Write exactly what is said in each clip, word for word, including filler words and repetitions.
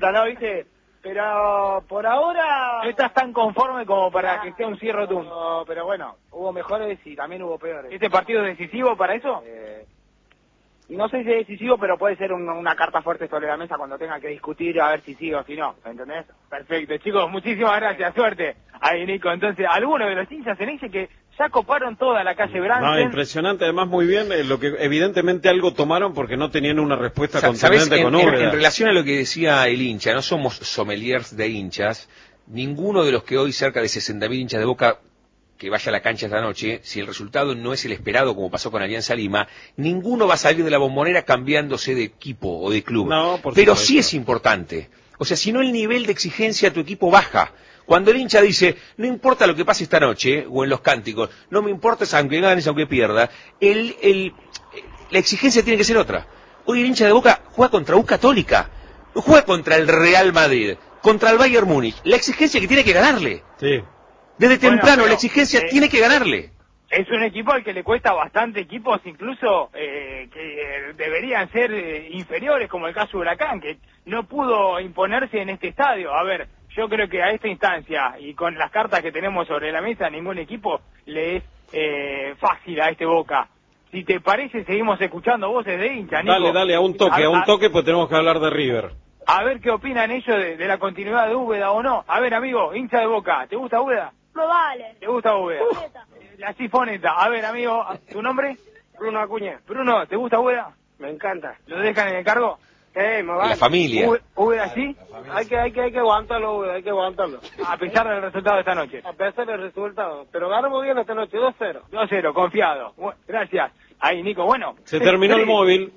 punta, ¿no? ¿Viste? Pero por ahora... No estás tan conforme como para que sea un cierre rotundo. No, pero bueno, hubo mejores y también hubo peores. ¿Este partido es decisivo para eso? Eh, no sé si es decisivo, pero puede ser un, una carta fuerte sobre la mesa cuando tenga que discutir a ver si sí o si no, ¿entendés? Perfecto, chicos, muchísimas gracias, suerte. Ahí, Nico, entonces, algunos de los hinchas se dice que ya coparon toda la calle Bransen. No, impresionante, además muy bien, eh, lo que evidentemente algo tomaron porque no tenían una respuesta Sa- contundente ¿sabés? con En, en, Úbeda. en relación a lo que decía el hincha, no somos sommeliers de hinchas, ninguno de los que hoy cerca de sesenta mil hinchas de Boca que vaya a la cancha esta noche, si el resultado no es el esperado como pasó con Alianza Lima, ninguno va a salir de la Bombonera cambiándose de equipo o de club. No, por Pero supuesto. sí es importante. O sea, si no el nivel de exigencia de tu equipo baja. Cuando el hincha dice, no importa lo que pase esta noche, o en los cánticos, no me importa aunque ganes, aunque pierda, el, el, la exigencia tiene que ser otra. Hoy el hincha de Boca juega contra U Católica, no juega contra el Real Madrid, contra el Bayern Múnich. La exigencia que tiene que ganarle. Sí. Desde Bueno, temprano pero, la exigencia eh, tiene que ganarle. Es un equipo al que le cuesta bastante equipos, incluso eh, que deberían ser eh, inferiores, como el caso de Huracán, que no pudo imponerse en este estadio. A ver, yo creo que a esta instancia, y con las cartas que tenemos sobre la mesa, ningún equipo le es eh, fácil a este Boca. Si te parece, seguimos escuchando voces de hincha, Nico. Dale, dale, a un toque, a, a un a, toque, pues tenemos que hablar de River. A ver qué opinan ellos de, de la continuidad de Úbeda o no. A ver, amigo, hincha de Boca, ¿te gusta Úbeda? No vale. ¿Te gusta Úbeda? Sifoneta. La Sifoneta. A ver, amigo, ¿tu nombre? Bruno Acuña, Bruno, ¿te gusta Úbeda? me encanta. ¿Lo dejan en el cargo? Eh, me vale. La familia. Ú- ¿Úbeda sí? Hay que, hay que, hay que aguantarlo, güey, hay que aguantarlo. A pesar del resultado de esta noche. A pesar del resultado. Pero ganamos bien esta noche, dos cero. dos cero, confiado. Bu- Gracias. Ahí, Nico, bueno. Se terminó el móvil.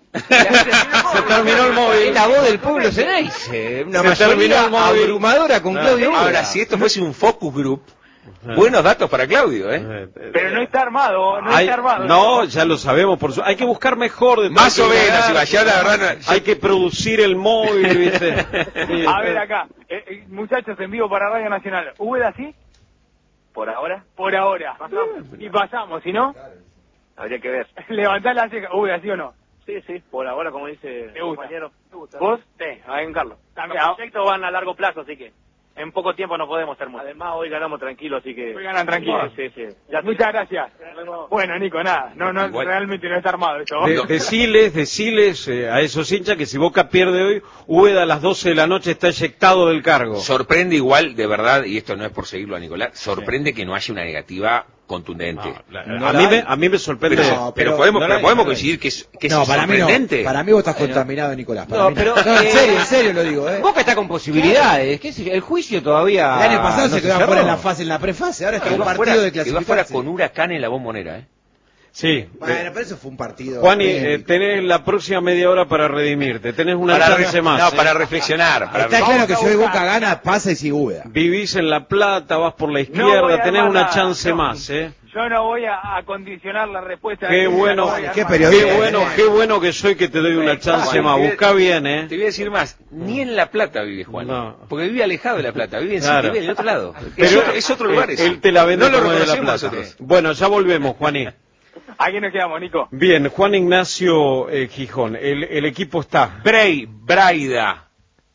Se terminó el móvil. Es la voz del pueblo Ceneice, una Se terminó mayoría el móvil. abrumadora con Claudio Úbeda. Ahora, si esto fuese un focus group, buenos datos para Claudio, ¿eh? Pero no está armado, no Hay- está armado. no, ya lo sabemos, por su... hay que buscar mejor. De Más o menos, tranquilidad. Iba, ya la verdad no- Hay que producir el móvil, ¿viste? Sí, A ver acá, eh, eh, muchachos en vivo para Radio Nacional. ¿Úbeda sí? ¿Por ahora? Por ahora. Y pasamos, si no, Habría que ver. levantá la ceja. ¿Úbeda sí o no? Sí, sí, por ahora, como dice ¿Te el gusta? compañero. ¿Vos? Sí, a encarlo. También. Los proyectos van a largo plazo, así que en poco tiempo no podemos ser mucho. Además, hoy ganamos tranquilo, así que... Hoy ganan tranquilos. Sí, sí, sí. Ya Muchas gracias. Bueno. Bueno, Nico, nada. No, no, Igual. realmente no está armado esto. De- deciles, deciles eh, a esos hinchas que si Boca pierde hoy, Úbeda a las doce de la noche está eyectado del cargo. Sorprende igual, de verdad, y esto no es por seguirlo a Nicolás, sorprende que no haya una negativa contundente. No, la- No a, la mí hay. me, a mí me sorprende. Pero, No, pero pero podemos, no pero la- podemos no la- coincidir que es, que es No, para mí no. sorprendente. Para mí vos estás contaminado, Nicolás. Para No, mí pero, no, en eh, serio, en serio lo digo, ¿eh? Boca está con posibilidades. ¿Qué sé yo? El juicio todavía. El año pasado no se quedó cerró. fuera en la fase, en la prefase. Ahora está en Quedó un afuera, partido de quedó afuera clasificarse. con Huracán en la Bombonera, ¿eh? Sí. Bueno, eh, pero eso fue un partido. Juani, eh, eh, tenés la próxima media hora para redimirte. Tenés una Para chance re- más. no, ¿eh? para reflexionar. Para Está re- claro que Vamos si a hoy buscar. Boca gana, pasa y sigue Úbeda. Vivís en La Plata, vas por la No voy izquierda, a tenés armar una nada. chance No. más, ¿eh? Yo no voy a, a condicionar la respuesta. Qué de- bueno, no voy a qué armar periodista. Qué nada. bueno, qué bueno que soy que te doy una chance Juan, más. te voy a- Busca bien, ¿eh? Te voy a decir más, ni en La Plata vive Juan, No. porque vive alejado de La Plata, vive en Claro. Sitio, vive en el otro lado. Pero es, otro, es otro lugar eh, ese. Él te la vende no lo como de La reconocemos Plata. nosotros. Bueno, ya volvemos, Juaní. Aquí nos quedamos, Nico. Bien, Juan Ignacio eh, Gijón, el, el equipo está. Bray, Braida,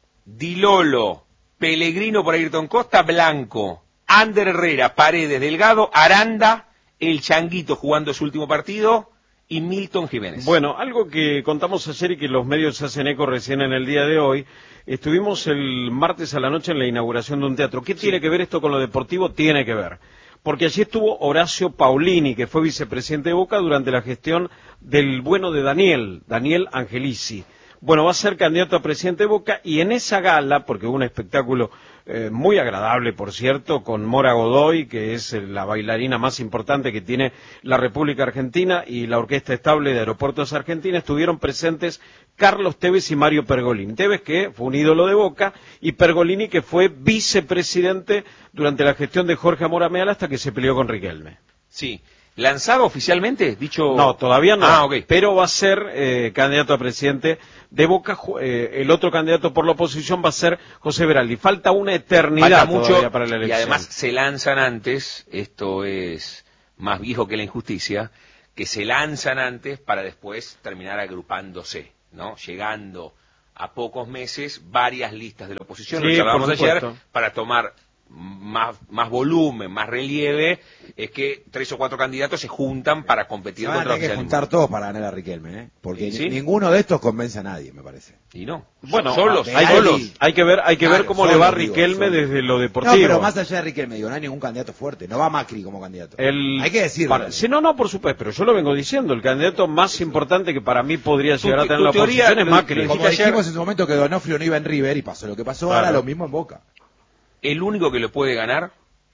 Dilolo, Pellegrino por Ayrton Costa, Blanco, Ander Herrera, Paredes, Delgado, Aranda, El Changuito jugando su último partido y Milton Jiménez. Bueno, algo que contamos ayer y que los medios se hacen eco recién en el día de hoy, estuvimos el martes a la noche en la inauguración de un teatro. ¿Qué tiene que ver esto con lo deportivo? Tiene que ver. Porque allí estuvo Horacio Paulini, que fue vicepresidente de Boca durante la gestión del bueno de Daniel, Daniel Angelici. Bueno, va a ser candidato a presidente de Boca y en esa gala, porque hubo un espectáculo eh, muy agradable, por cierto, con Mora Godoy, que es eh, la bailarina más importante que tiene la República Argentina, y la Orquesta Estable de Aeropuertos Argentina, estuvieron presentes Carlos Tevez y Mario Pergolini. Tevez, que fue un ídolo de Boca, y Pergolini, que fue vicepresidente durante la gestión de Jorge Amorameal hasta que se peleó con Riquelme. Sí. ¿Lanzado oficialmente? Dicho... No, todavía no, Ah, ok. pero va a ser eh, candidato a presidente de Boca. Eh, el otro candidato por la oposición va a ser José Veraldi. Falta una eternidad Falta mucho todavía para la y elección. además se lanzan antes, esto es más viejo que la injusticia, que se lanzan antes para después terminar agrupándose, ¿no? Llegando a pocos meses varias listas de la oposición, Sí, lo charlábamos por ayer, supuesto. para tomar más, más volumen, más relieve, es que tres o cuatro candidatos se juntan para competir Se van a contra el tener que oficialismo. juntar todos para ganar a Riquelme, ¿eh? Porque ¿Sí? ni- ninguno de estos convence a nadie, me parece. Y no, Bueno, solos, hay, solos. hay que ver, hay que Claro, ver cómo le va a solos, digo, Riquelme solos. desde lo deportivo. No, pero más allá de Riquelme, digo, no hay ningún candidato fuerte. No va Macri como candidato. El- Hay que decirlo. para- sí, no, no, por supuesto, pero yo lo vengo diciendo, el candidato más importante que para mí podría Tu- llegar a tu tener la teoría, oposición es lo- Macri. lo Como dijiste dijimos ayer- en su momento que Donofrio no iba en River y pasó lo que pasó, Claro. ahora lo mismo en Boca. El único que lo puede ganar,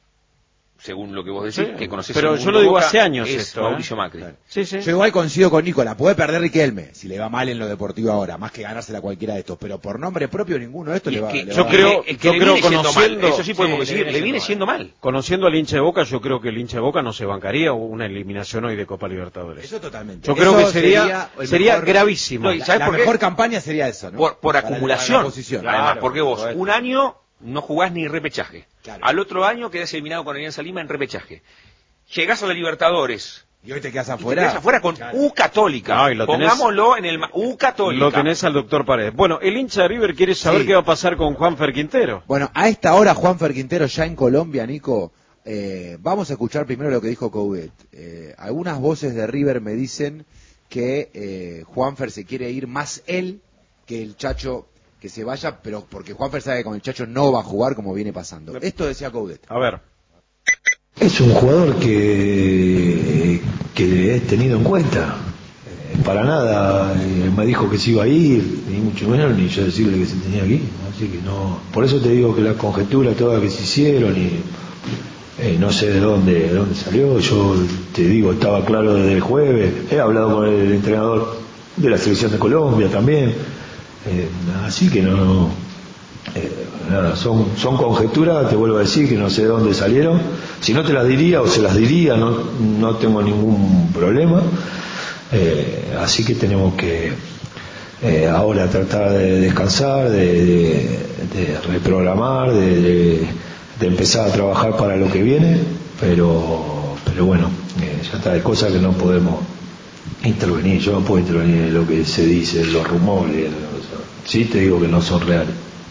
según lo que vos decís, Sí, que conocés pero el yo mundo lo digo Boca, hace años es esto, Mauricio ¿eh? Macri. Claro. Sí, sí. Yo igual coincido con Nicola, puede perder Riquelme si le va mal en lo deportivo ahora, más que ganársela a cualquiera de estos, pero por nombre propio ninguno de estos Y le es va, que le yo va a creo- ganar. es que yo le creo viene siendo conociendo- mal, eso sí podemos Sí, decir, le le viene viene siendo siendo mal. Conociendo al hincha de Boca, yo creo que el hincha de Boca no se bancaría una eliminación hoy de Copa Libertadores. Eso totalmente. Yo creo Eso que sería el sería mejor- gravísimo. No, y La, ¿sabes la por qué? mejor campaña sería eso, ¿no? Por, por Para la- acumulación, para la oposición. además, Claro, porque vos por supuesto. un año no jugás ni repechaje, Claro. al otro año quedás eliminado con Alianza Lima en repechaje, llegás a la Libertadores Y hoy te quedas y te afuera. quedás afuera con Claro. U Católica, No, y lo tenés- pongámoslo en el ma- U Católica. Lo tenés al doctor Paredes. Bueno, el hincha de River quiere saber Sí. qué va a pasar con Juanfer Quintero. Bueno, a esta hora Juanfer Quintero ya en Colombia, Nico. Eh, vamos a escuchar primero lo que dijo Coudet. Eh, algunas voces de River me dicen que eh, Juanfer se quiere ir más él que el Chacho que se vaya, pero porque Juanfer sabe que con el Chacho no va a jugar como viene pasando. Esto decía Coudet. A ver. Es un jugador que, que he tenido en cuenta. Eh, Para nada eh, me dijo que se iba a ir, ni mucho menos, ni yo decirle que se tenía que ir. Así que no. Por eso te digo que las conjeturas todas que se hicieron y eh, no sé de dónde, de dónde salió. Yo te digo, estaba claro desde el jueves. He hablado con el entrenador de la selección de Colombia también. Eh, así que no. Eh, nada, son, son conjeturas, te vuelvo a decir que no sé de dónde salieron. Si no te las diría o se las diría, no, no tengo ningún problema. Eh, así que tenemos que eh, ahora tratar de descansar, de, de, de reprogramar, de, de, de empezar a trabajar para lo que viene, pero, pero bueno, eh, ya está, hay cosas que no podemos intervenir. Yo no puedo intervenir en lo que se dice, en los rumores, sí te digo que no son reales.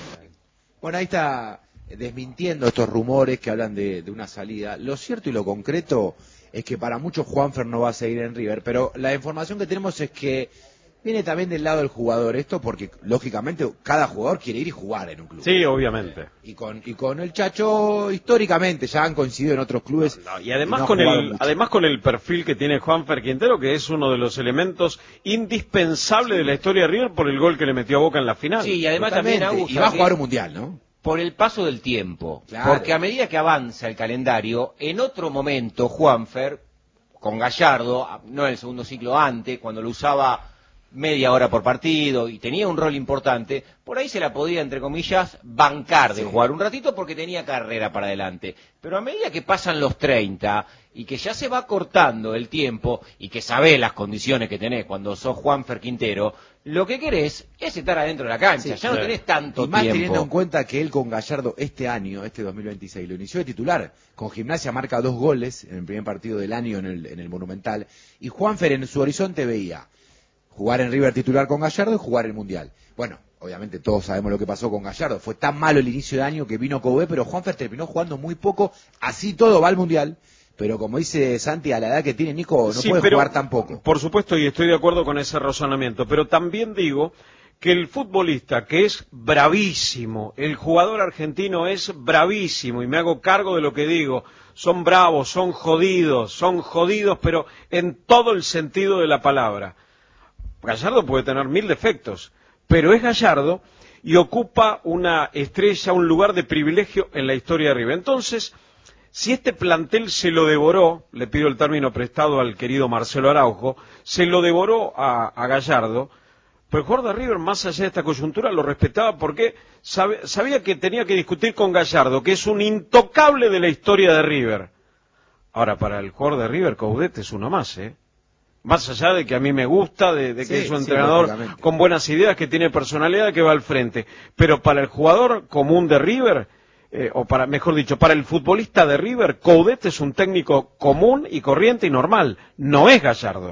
Bueno, ahí está desmintiendo estos rumores que hablan de, de una salida. Lo cierto y lo concreto es que para muchos Juanfer no va a seguir en River, pero la información que tenemos es que viene también del lado del jugador esto, porque lógicamente cada jugador quiere ir y jugar en un club. Sí, obviamente. Y con, y con el Chacho, históricamente, ya han coincidido en otros clubes. No, y además no han con jugado el mucho. además con el perfil que tiene Juanfer Quintero, que es uno de los elementos indispensables de la historia de River por el gol que le metió a Boca en la final. Sí, y además Totalmente. también, Agus, Y va a ¿sabes jugar qué? un mundial, ¿no? Por el paso del tiempo. Claro. Porque a medida que avanza el calendario, en otro momento Juanfer, con Gallardo, no en el segundo ciclo antes, cuando lo usaba media hora por partido y tenía un rol importante, por ahí se la podía, entre comillas, bancar de Sí. jugar un ratito porque tenía carrera para adelante. Pero a medida que pasan los treinta y que ya se va cortando el tiempo y que sabés las condiciones que tenés cuando sos Juanfer Quintero, lo que querés es estar adentro de la cancha, Sí, ya no sí. tenés tanto Y más tiempo. teniendo en cuenta que él con Gallardo este año, este dos mil veintiséis, lo inició de titular. Con Gimnasia marca dos goles en el primer partido del año en el, en el Monumental. Y Juanfer en su horizonte veía jugar en River titular con Gallardo y jugar el Mundial. Bueno, obviamente todos sabemos lo que pasó con Gallardo. Fue tan malo el inicio de año que vino Coudet, pero Juanfer terminó jugando muy poco. Así todo va al Mundial. Pero como dice Santi, a la edad que tiene Nico, no Sí, puede pero, jugar tan poco. Por supuesto, y estoy de acuerdo con ese razonamiento, pero también digo que el futbolista, que es bravísimo, el jugador argentino es bravísimo, y me hago cargo de lo que digo, son bravos, son jodidos, son jodidos, pero en todo el sentido de la palabra. Gallardo puede tener mil defectos, pero es Gallardo y ocupa una estrella, un lugar de privilegio en la historia de River. Entonces, si este plantel se lo devoró, le pido el término prestado al querido Marcelo Araujo, se lo devoró a, a Gallardo, pero el jugador de River, más allá de esta coyuntura, lo respetaba porque sabe, sabía que tenía que discutir con Gallardo, que es un intocable de la historia de River. Ahora, para el jugador de River, Coudet es uno más, ¿eh? Más allá de que a mí me gusta, de, de que Sí, es un sí, entrenador lógicamente. con buenas ideas, que tiene personalidad, que va al frente. Pero para el jugador común de River, eh, o para, mejor dicho, para el futbolista de River, Coudet es un técnico común y corriente y normal. No es Gallardo.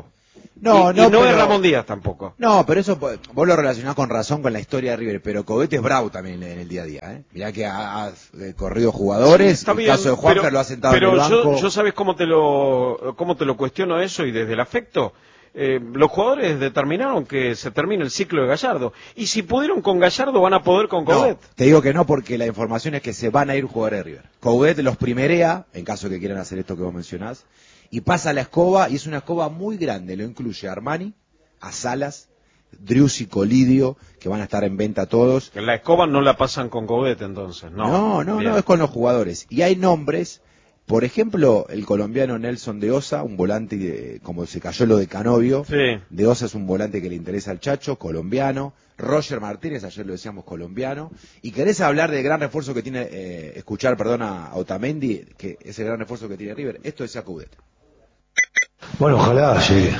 No, y, no, y no pero, es Ramón Díaz tampoco. No, pero eso vos lo relacionás con razón con la historia de River, pero Coudet es bravo también en el día a día, ¿eh? Mirá que ha, ha corrido jugadores, Sí, está el bien, caso de Juanfer pero, lo ha sentado pero en el banco. yo, yo sabes cómo te lo cómo te lo cuestiono eso y desde el afecto. Eh, los jugadores determinaron que se termine el ciclo de Gallardo y si pudieron con Gallardo van a poder con Coudet. No, te digo que no porque la información es que se van a ir jugadores de River. Coudet los primerea, en caso que quieran hacer esto que vos mencionás, y pasa la escoba, y es una escoba muy grande, lo incluye a Armani, a Salas, Driussi, Colidio, que van a estar en venta todos. La escoba no la pasan con Coudet entonces, no. No, no, Bien. no, es con los jugadores. Y hay nombres, por ejemplo, el colombiano Nelson de Osa, un volante, eh, como se cayó lo de Canovio. Sí. De Osa es un volante que le interesa al Chacho, colombiano. Roger Martínez, ayer lo decíamos, colombiano. Y querés hablar del gran refuerzo que tiene, eh, escuchar, perdón, a Otamendi, que es el gran refuerzo que tiene River. Esto es Coudet. Bueno, ojalá llegue.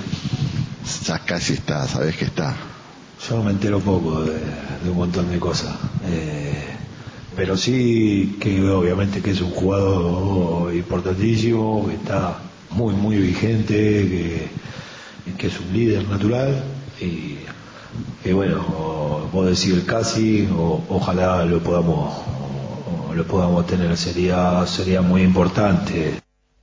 Ya casi está, sabés que está. Yo me entero poco de, de un montón de cosas. Eh, pero sí que obviamente que es un jugador importantísimo, que está muy, muy vigente, que, que es un líder natural y que bueno, vos decís el casi, o, ojalá lo podamos, o, lo podamos tener, sería, sería muy importante.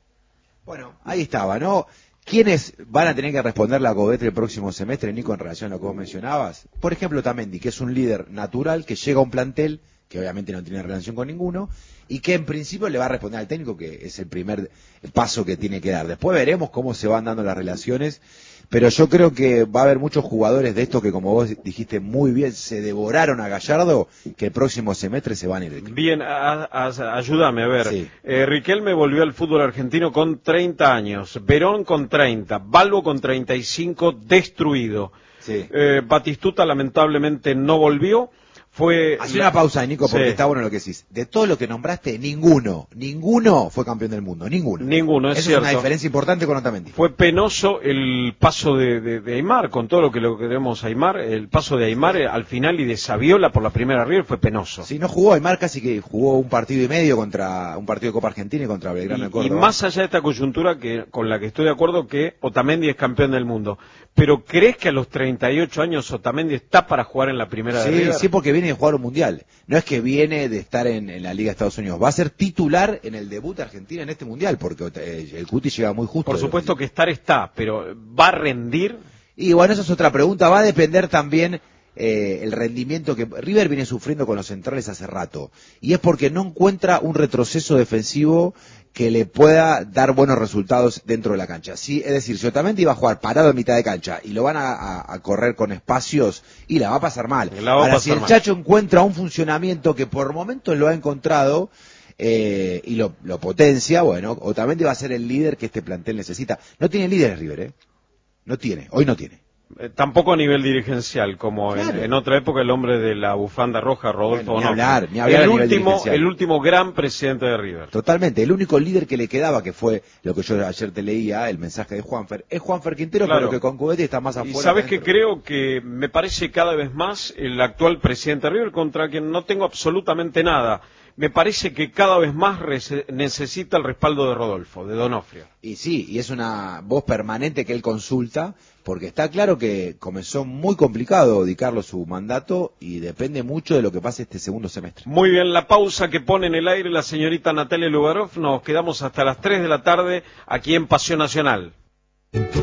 Bueno, ahí estaba, ¿no? ¿Quiénes van a tener que responderle a Coudet el próximo semestre, Nico, en relación a lo que vos mencionabas? Por ejemplo, Otamendi, que es un líder natural, que llega a un plantel, que obviamente no tiene relación con ninguno, y que en principio le va a responder al técnico, que es el primer paso que tiene que dar. Después veremos cómo se van dando las relaciones, pero yo creo que va a haber muchos jugadores de estos que, como vos dijiste muy bien, se devoraron a Gallardo, que el próximo semestre se van a ir. Bien, a, a, ayúdame a ver. Sí. Eh, Riquelme volvió al fútbol argentino con treinta años, Verón con treinta, Balbo con treinta y cinco, destruido. Sí. Eh, Batistuta lamentablemente no volvió. Fue Hacé la... una pausa, Nico, porque Sí. está bueno lo que decís. De todo lo que nombraste, ninguno, ninguno fue campeón del mundo, ninguno. Ninguno, es Esa cierto. es una diferencia importante con Otamendi. Fue penoso el paso de, de, de Aimar, con todo lo que lo queremos a Aimar, el paso de Aimar eh, al final y de Saviola por la primera River fue penoso. Si no jugó, Aimar casi que jugó un partido y medio contra un partido de Copa Argentina y contra Belgrano de Y, y Córdoba. más allá de esta coyuntura que con la que estoy de acuerdo que Otamendi es campeón del mundo, pero ¿crees que a los treinta y ocho años Otamendi está para jugar en la primera de Sí, River? sí, porque viene de jugar un mundial. No es que viene de estar en, en la Liga de Estados Unidos. Va a ser titular en el debut de Argentina en este mundial, porque eh, el Cuti llega muy justo. Por supuesto que estar está, pero ¿va a rendir? Y bueno, esa es otra pregunta. Va a depender también eh, el rendimiento que River viene sufriendo con los centrales hace rato. Y es porque no encuentra un retroceso defensivo que le pueda dar buenos resultados dentro de la cancha. Sí, es decir, si Otamendi iba a jugar parado en mitad de cancha y lo van a, a, a correr con espacios, y la va a pasar mal. La va a Ahora, pasar si el mal. Chacho encuentra un funcionamiento que por momentos lo ha encontrado, eh, y lo, lo potencia, bueno, Otamendi va a ser el líder que este plantel necesita. No tiene líderes River, ¿eh? No tiene, hoy no tiene. Eh, tampoco a nivel dirigencial, como en, Claro. en otra época el hombre de la bufanda roja, Rodolfo Bueno, ni Onofre. hablar, ni hablar a el nivel último, dirigencial. el último gran presidente de River. Totalmente, el único líder que le quedaba, que fue lo que yo ayer te leía, el mensaje de Juanfer, es Juanfer Quintero, Claro. pero que con Coudet está más afuera. Y sabes que que adentro. creo que me parece cada vez más el actual presidente de River, contra quien no tengo absolutamente nada. Me parece que cada vez más rece- necesita el respaldo de Rodolfo, de Donofrio. Y sí, y es una voz permanente que él consulta, porque está claro que comenzó muy complicado, Di Carlo, su mandato, y depende mucho de lo que pase este segundo semestre. Muy bien, la pausa que pone en el aire la señorita Natalia Lugarov. Nos quedamos hasta las tres de la tarde aquí en Pasión Nacional.